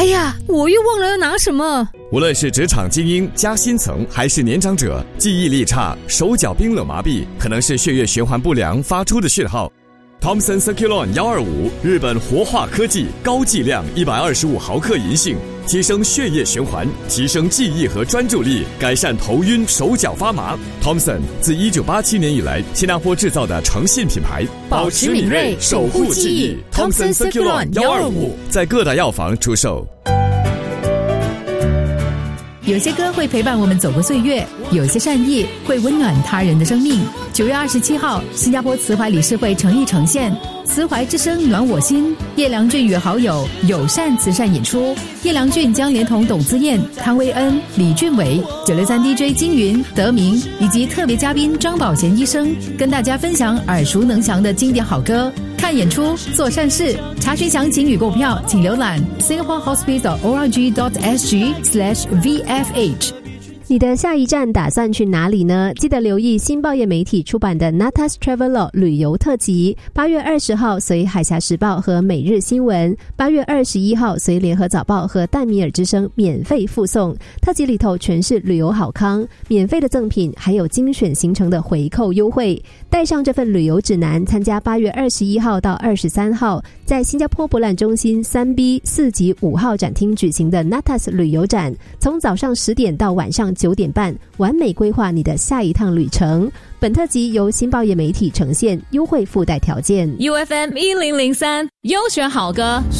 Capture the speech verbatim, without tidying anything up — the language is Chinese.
呀，我又忘了要拿什么。 无论是职场精英加薪层，还是年长者，记忆力差、手脚冰冷麻痹，可能是血液循环不良发出的讯号。Thomson Circulon 一二五，日本活化科技，高剂量一百二十五毫克银杏，提升血液循环，提升记忆和专注力，改善头晕、手脚发麻。Thomson 自一九八七年以来，新加坡制造的诚信品牌， 保持敏锐，守护记忆。Thomson Circulon 一二五， 在各大药房出售。 有些歌会陪伴我们走过岁月，有些善意会温暖他人的生命。九月二十七号，新加坡慈怀理事会诚意呈现慈怀之声暖我心，叶良俊与好友友善慈善演出。叶良俊将连同董姿燕、汤威恩、李俊伟、九六三 D J 金云、德明以及特别嘉宾张宝贤医生，跟大家分享耳熟能详的经典好歌。看演出，做善事。查询详情与购票，请浏览 singapore hospice dot org dot s g slash v f h。 你的下一站打算去哪里呢？记得留意新报业媒体出版的 Natas Travelog 旅游特辑，八月二十号随海峡时报和每日新闻，八月二十一号随联合早报和淡米尔之声免费附送。特辑里头全是旅游好康，免费的赠品，还有精选行程的回扣优惠。带上这份旅游指南，参加八月二十一号到二十三号在新加坡博览中心三 B 四级五号展厅举行的 Natas 旅游展，从早上十点到晚上九点半，完美规划你的下一趟旅程。本特辑由新报业媒体呈现，优惠附带条件。 U F M 一零零三，优选好歌。